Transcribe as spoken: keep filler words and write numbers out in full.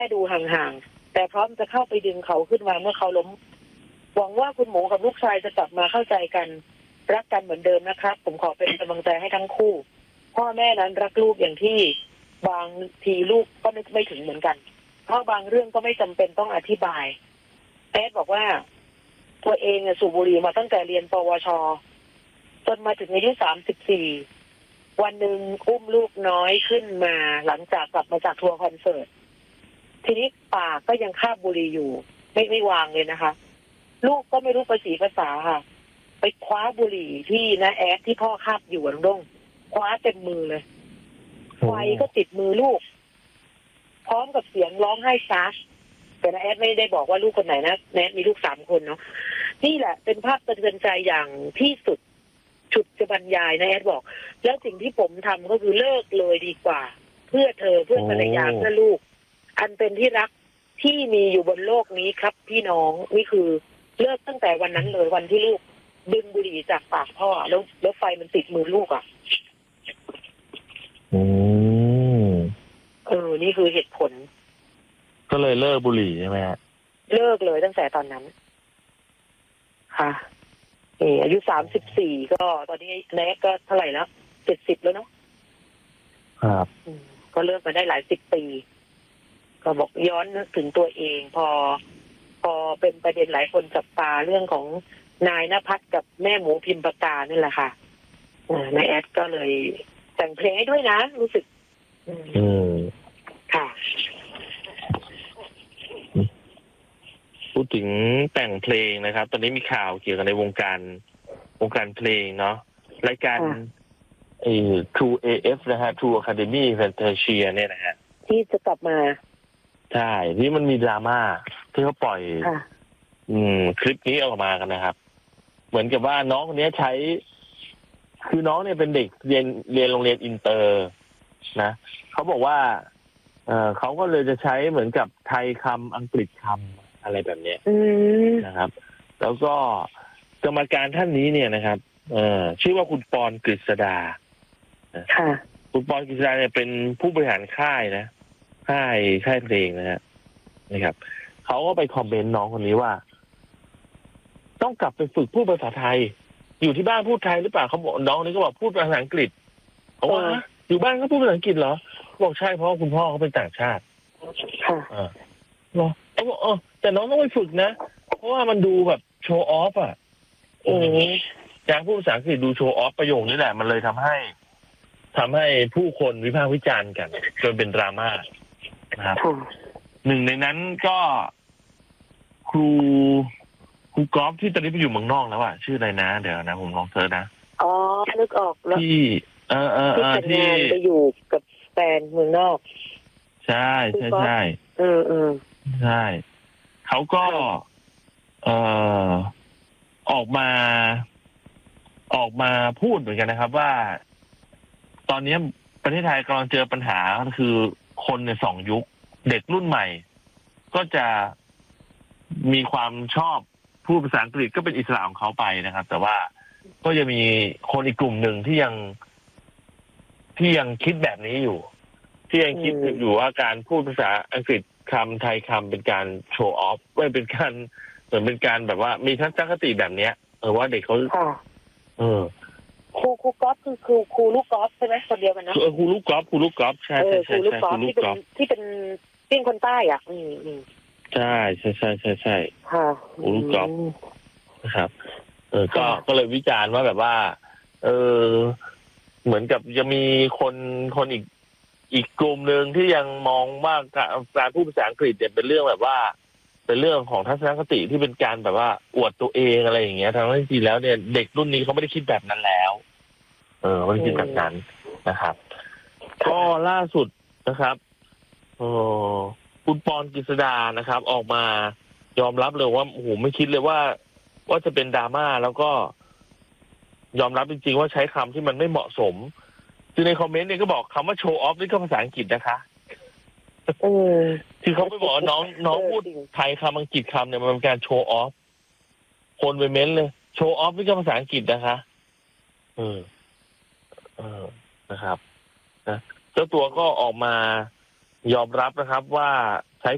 ค่ดูห่างๆแต่พร้อมจะเข้าไปดึงเขาขึ้นมาเมื่อเขาล้มหวังว่าคุณหมูกับลูกชายจะกลับมาเข้าใจกันรักกันเหมือนเดิมนะครับผมขอเป็นกำลังใจให้ทั้งคู่พ่อแม่นั้นรักลูกอย่างที่บางทีลูกก็นึกไม่ถึงเหมือนกันเพราะบางเรื่องก็ไม่จำเป็นต้องอธิบายแอดบอกว่าตัวเองสูบบุหรี่มาตั้งแต่เรียนปวชจนมาถึงอายุสามสิบสี่วันหนึ่งอุ้มลูกน้อยขึ้นมาหลังจากกลับมาจากทัวร์คอนเสิร์ตทีนี้ปากก็ยังคาบบุหรี่อยู่ไม่ไม่วางเลยนะคะลูกก็ไม่รู้ภาษีภาษาค่ะไปคว้าบุหรี่ที่นะแอดที่พ่อคาบอยู่น้องคว้าเต็มมือเลยไฟก็ติดมือลูกพร้อมกับเสียงร้องไห้ซาชแต่นะแอดไม่ได้บอกว่าลูกคนไหนนะแอดมีลูกสามคนเนาะนี่แหละเป็นภาพสะเทือนใจอย่างที่สุดฉุดจะบรรยายนะแอดบอกแล้วสิ่งที่ผมทำก็คือเลิกเลยดีกว่าเพื่อเธอเพื่อภรรยาเพื่อลูกอันเป็นที่รักที่มีอยู่บนโลกนี้ครับพี่น้องนี่คือเลิกตั้งแต่วันนั้นเลยวันที่ลูกดึงบุหรี่จากปากพ่อแล้วแล้วไฟมันติดมือลูกอ่ะอืมเออนี่คือเหตุผลก็เลยเลิกบุหรี่ใช่ไหมฮะเลิกเลยตั้งแต่ตอนนั้นค่ะเอออายุสามสิบสี่ก็ตอนนี้แน็กก็เท่าไหร่แล้วเจ็ดสิบแล้วเนาะครับก็เลิกมาได้หลายสิบปีก็บอกย้อนนึกถึงตัวเองพอพอเป็นประเด็นหลายคนจับตาเรื่องของนายณภัทรกับแม่หมูพิมพ์ปากกานี่แหละค่ะนายแอดก็เลยแต่งเพลงให้ด้วยนะรู้สึกอืมค่ะพูดถึงแต่งเพลงนะครับตอนนี้มีข่าวเกี่ยวกับในวงการวงการเพลงเนาะรายการไอ้ True เอ เอฟ นะฮะ True Academy Fantasia เนี่ยนะฮะที่จะกลับมาใช่ที่มันมีดราม่าที่เขาปล่อยอืมคลิปนี้ออกมากันนะครับเหมือนกับว่าน้องคนนี้ใช้คือน้องเนี่ยเป็นเด็กเรียนเรียนโรงเรียนอินเตอร์นะเขาบอกว่าเออเขาก็เลยจะใช้เหมือนกับไทยคำอังกฤษคำอะไรแบบนี้นะครับแล้วก็กรรมการท่านนี้เนี่ยนะครับเออชื่อว่าคุณปอนกฤษดาค่ะคุณปอนกฤษดาเนี่ยเป็นผู้บริหารค่ายนะค่ายค่ายเพลงนะฮะนะครับเขาก็ไปคอมเมนต์น้องคนนี้ว่าต้องกลับไปฝึกพูดภาษาไทยอยู่ที่บ้านพูดไทยหรือเปล่าเขาบอกน้องนี่ก็บอกพูดภาษาอังกฤษเขาว่าอยู่บ้านก็พูดภาษาอังกฤษเหรอบอกใช่เพราะคุณพ่อเขาเป็นต่างชาติค่ะอ่าเหรอเขาบอกเออแต่น้องต้องไปฝึกนะเพราะว่ามันดูแบบโชว์ออฟอ่ะโอ้การพูดภาษาอังกฤษดูโชว์ออฟประโยคนี้แหละมันเลยทำให้ทำให้ผู้คนวิพากษ์วิจารณ์กันจนเป็นดราม่านะครับหนึ่งในนั้นก็ครูครูกอล์ฟที่ตอนนี้ไปอยู่เมืองนอกแล้วอ่ะชื่ออะไรนะเดี๋ยวนะผมลองเซิร์ชนะอ๋อนึกออกแล้วที่เออเออเออที่ไปอยู่กับแฟนเมืองนอกใช่ใช่ใช่เออเออใช่เขาก็เอ่อออกมาออกมาพูดเหมือนกันนะครับว่าตอนนี้ประเทศไทยกำลังเจอปัญหาคือคนในสองยุคเด็กรุ่นใหม่ก็จะมีความชอบพูดภาษาอังกฤษก็เป็นอิสระของเขาไปนะครับแต่ว่าก็จะมีคนอีกกลุ่มหนึ่งที่ยังที่ยังคิดแบบนี้อยู่ที่ยังคิดอยู่ว่าการพูดภาษาอังกฤษคำไทยคำเป็นการโชว์ออฟไม่เป็นการเหมือนเป็นการแบบว่ามีทัศนคติแบบเนี้ยเออว่าเด็กเขาเออครูครูกอล์ฟคือครูครูลูกกอล์ฟใช่ไหมคนเดียวกันนะครูลูกกอล์ฟครูลูกกอล์ฟใช่ใช่ใช่ครูลูกกอล์ฟที่เป็นที่เป็นที่เป็นคนใต้อ่ะอืมอืมใช่ใช่ใช่ใช่ใช่ค่ะครูลูกกอล์ฟนะครับเออก็ก็เลยวิจารณ์ว่าแบบว่าเออเหมือนกับจะมีคนคนอีกอีกกลุ่มหนึ่งที่ยังมองว่าการพูดภาษาอังกฤษเนี่ยเป็นเรื่องแบบว่าเป็นเรื่องของทัศนคติที่เป็นการแบบว่าอวดตัวเองอะไรอย่างเงี้ยทั้งที่จริงแล้วเนี่ยเด็กรุ่นนี้เขาไม่ได้คิดแบบนั้นแล้วเออไม่ได้คิดแบบนั้นนะครับก็ล่าสุดนะครับเออคุณปอนกฤษดานะครับออกมายอมรับเลยว่าโอ้โหไม่คิดเลยว่าว่าจะเป็นดราม่าแล้วก็ยอมรับจริงๆว่าใช้คำที่มันไม่เหมาะสมคือในคอมเมนต์เนี่ยก็บอกคำว่าโชว์ออฟนี่ก็ภาษาอังกฤษนะคะคือเขาไปบอกน้องน้องพูดไทยคำอังกฤษคำเนี่ยมันเป็นการโชว์ออฟคนไปเม้นเลยโชว์ออฟนี่ก็ภาษาอังกฤษนะคะเออเออนะครับนะเจ้าตัวก็ออกมายอมรับนะครับว่า